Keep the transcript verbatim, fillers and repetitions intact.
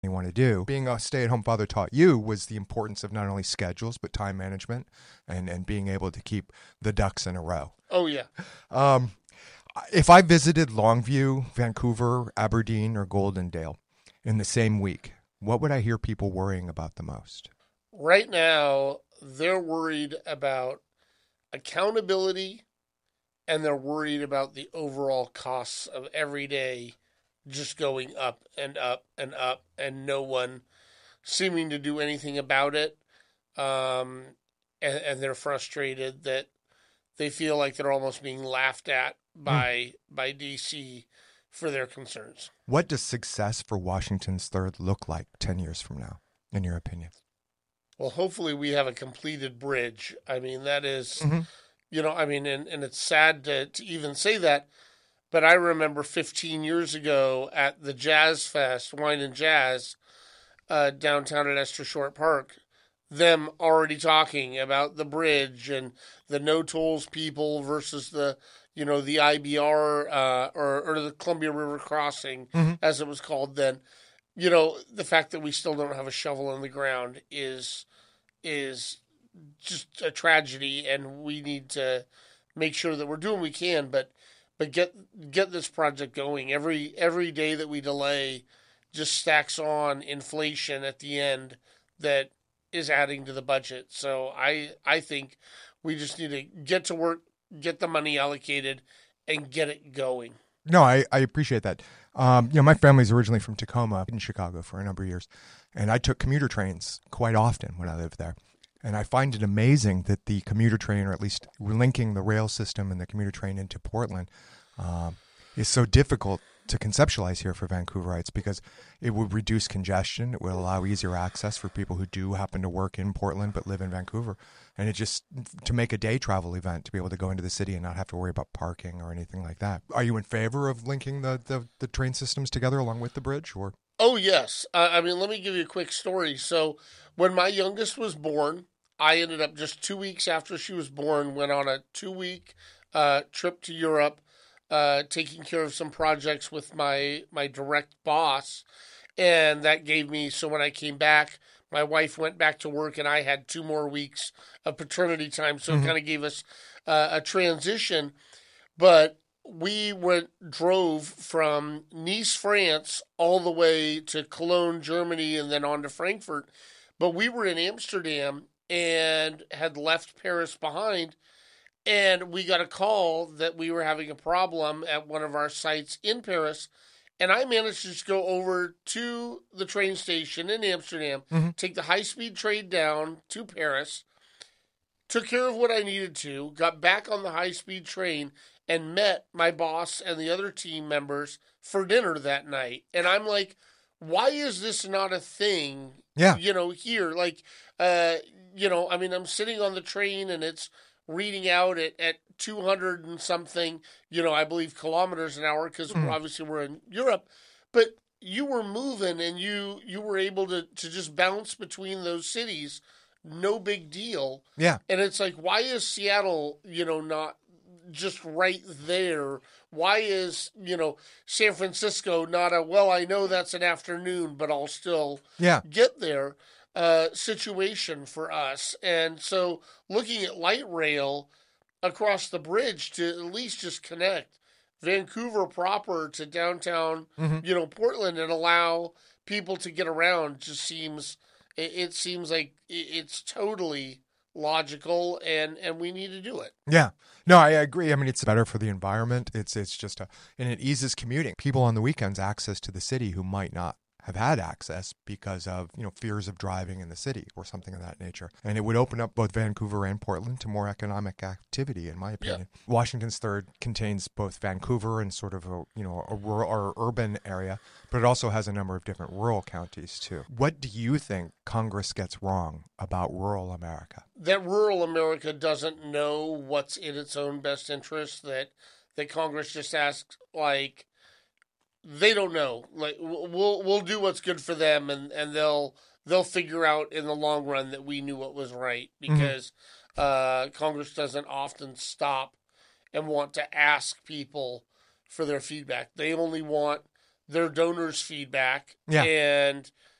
you want to do. Being a stay-at-home father taught you was the importance of not only schedules, but time management and, and being able to keep the ducks in a row. Oh, yeah. Um, if I visited Longview, Vancouver, Aberdeen, or Goldendale in the same week, what would I hear people worrying about the most? Right now, they're worried about accountability, and they're worried about the overall costs of every day just going up and up and up, and no one seeming to do anything about it. Um, and, and they're frustrated that they feel like they're almost being laughed at by mm. by D C for their concerns. What does success for Washington's third look like ten years from now, in your opinion? Well, hopefully we have a completed bridge. I mean, that is, mm-hmm. you know, I mean, and, and it's sad to, to even say that, but I remember fifteen years ago at the Jazz Fest, Wine and Jazz, uh, downtown at Esther Short Park, them already talking about the bridge and the no tolls people versus the, you know, the I B R uh, or, or the Columbia River Crossing, mm-hmm. as it was called then. You know, the fact that we still don't have a shovel in the ground is is just a tragedy, and we need to make sure that we're doing what we can, but but get get this project going. Every every day that we delay just stacks on inflation at the end that is adding to the budget. So I I think we just need to get to work, get the money allocated, and get it going. No, I, I appreciate that. Um, you know, my family's originally from Tacoma in Chicago for a number of years, and I took commuter trains quite often when I lived there. And I find it amazing that the commuter train, or at least linking the rail system and the commuter train into Portland, um, is so difficult to conceptualize here for Vancouverites because it would reduce congestion. It would allow easier access for people who do happen to work in Portland but live in Vancouver. And it just, to make a day travel event, to be able to go into the city and not have to worry about parking or anything like that. Are you in favor of linking the, the, the train systems together along with the bridge? Or? Oh, yes. Uh, I mean, let me give you a quick story. So when my youngest was born, I ended up just two weeks after she was born, went on a two-week uh, trip to Europe, uh, taking care of some projects with my, my direct boss. And that gave me, so when I came back, my wife went back to work and I had two more weeks of paternity time. So mm-hmm. it kind of gave us uh, a transition. But we went, drove from Nice, France, all the way to Cologne, Germany, and then on to Frankfurt. But we were in Amsterdam and had left Paris behind. And we got a call that we were having a problem at one of our sites in Paris. And I managed to just go over to the train station in Amsterdam, mm-hmm. take the high-speed train down to Paris, took care of what I needed to, got back on the high-speed train, and met my boss and the other team members for dinner that night. And I'm like, why is this not a thing, yeah. you know, here? Like, uh, you know, I mean, I'm sitting on the train, and it's reading out at, at two hundred and something, you know, I believe kilometers an hour because mm. obviously we're in Europe, but you were moving and you, you were able to, to just bounce between those cities. No big deal. Yeah. And it's like, why is Seattle, you know, not just right there? Why is, you know, San Francisco not a, well, I know that's an afternoon, but I'll still yeah. get there? Uh, situation for us. And so looking at light rail across the bridge to at least just connect Vancouver proper to downtown, mm-hmm. you know, Portland, and allow people to get around just seems, it, it seems like it's totally logical, and, and we need to do it. Yeah. No, I agree. I mean, it's better for the environment. It's, it's just a, and it eases commuting. People on the weekends access to the city who might not have had access because of, you know, fears of driving in the city or something of that nature. And it would open up both Vancouver and Portland to more economic activity, in my opinion. Yeah. Washington's third contains both Vancouver and sort of a, you know, a rural or urban area, but it also has a number of different rural counties too. What do you think Congress gets wrong about rural America? That rural America doesn't know what's in its own best interest, that, that Congress just asks, like, they don't know. Like, we'll we'll do what's good for them, and, and they'll they'll figure out in the long run that we knew what was right, because mm-hmm. uh, Congress doesn't often stop and want to ask people for their feedback. They only want their donors' feedback Yeah. and